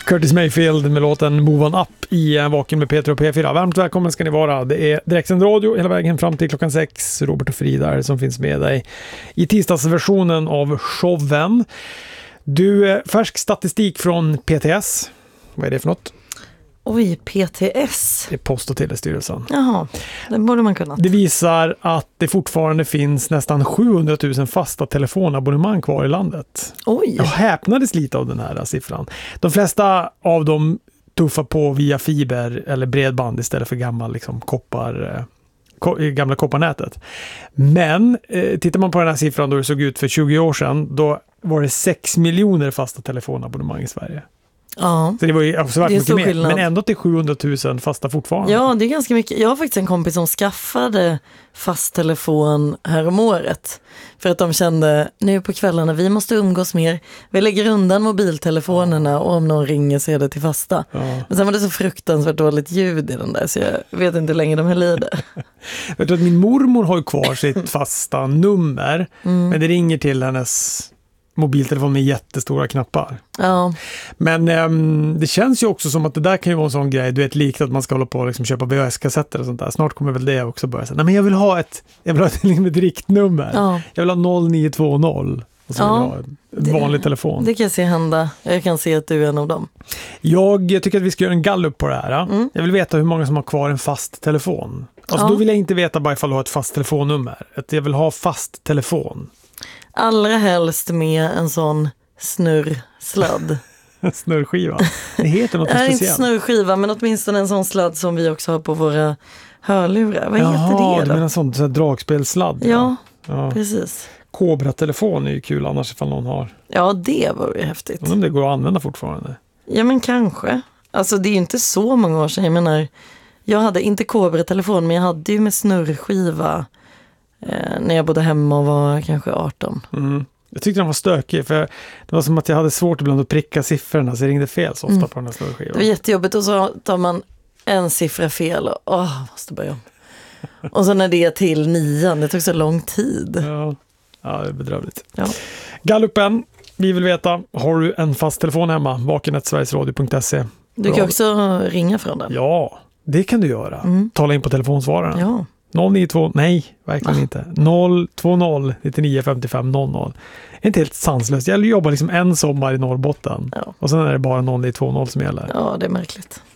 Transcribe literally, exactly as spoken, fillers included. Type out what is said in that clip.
Curtis Mayfield med låten Move On Up i Vaken med Peter och P fyra. Varmt välkommen ska ni vara. Det är direktsänd radio hela vägen fram till klockan sex. Robert och Frida som finns med dig i tisdagsversionen av showen. Du, färsk statistik från P T S. Vad är det för något? Oj, P T S. Det är Post- och telestyrelsen. Jaha, det borde man kunna. Det visar att det fortfarande finns nästan sjuhundratusen fasta telefonabonnemang kvar i landet. Oj. Jag häpnades lite av den här siffran. De flesta av dem tuffar på via fiber eller bredband istället för gammal liksom, koppar, ko, gamla kopparnätet. Men eh, tittar man på den här siffran då det såg ut för tjugo år sedan, då var det sex miljoner fasta telefonabonnemang i Sverige. Ja. Så det var ju avsevärt mycket mer. Skillnad. Men ändå till sjuhundratusen fasta fortfarande. Ja, det är ganska mycket. Jag har faktiskt en kompis som skaffade fast telefon här om året. För att de kände, nu på kvällarna, vi måste umgås mer. Vi lägger undan mobiltelefonerna och om någon ringer så är det till fasta. Ja. Men sen var det så fruktansvärt dåligt ljud i den där så jag vet inte hur länge de höll i det. Vet du att min mormor har ju kvar sitt fasta nummer. Mm. Men det ringer till hennes mobiltelefon med jättestora knappar. Ja. Men äm, det känns ju också som att det där kan ju vara en sån grej, du vet, likt att man ska hålla på och liksom köpa V H S-kassetter och sånt där. Snart kommer väl det också börja säga, nej men jag vill ha ett, jag vill ha ett, ett riktnummer. Ja. Jag vill ha noll nio två noll. Och så ja, vill jag ha en vanlig det, telefon. Det kan jag se hända. Jag kan se att du är en av dem. Jag tycker att vi ska göra en gallup på det här. Mm. Jag vill veta hur många som har kvar en fast telefon. Alltså ja. Då vill jag inte veta bara ifall du har ett fast telefonnummer. Att jag vill ha fast telefon. Allra helst med en sån snurrsladd. Snurrskiva. Det heter något speciellt. Inte snurrskiva, men åtminstone en sån sladd som vi också har på våra hörlurar. Vad Jaha, heter det då? Du menar en sån, sån dragspelsladd? Ja, ja, precis. Kobra-telefon är ju kul annars ifall någon har. Ja, det var ju häftigt. Men om det går att använda fortfarande. Ja, men kanske. Alltså det är ju inte så många år sedan. Jag menar, jag hade inte Kobra-telefon, men jag hade ju med snurrskiva eh, när jag bodde hemma och var kanske arton. Mm. Jag tyckte den var stökig för det var som att jag hade svårt ibland att pricka siffrorna så jag ringde fel så ofta mm. på den här snurrskivan. Det var jättejobbigt och så tar man en siffra fel och åh, måste börja om. Och så när det är till nian, det tog så lång tid. Ja, ja det är bedrövligt. Ja. Gallupen, vi vill veta, har du en fast telefon hemma? vaken at sverigesradio punkt se. Du kan också ringa från den. Ja, det kan du göra. Mm. Tala in på telefonsvararen. Ja. noll nio två, nej, verkligen ah. inte. noll två noll nittionio femtiofem noll noll. Det är inte helt sanslöst. Jag jobbar liksom en sommar i Norrbotten. Ja. Och sen är det bara noll nio två noll som gäller. Ja, det är märkligt.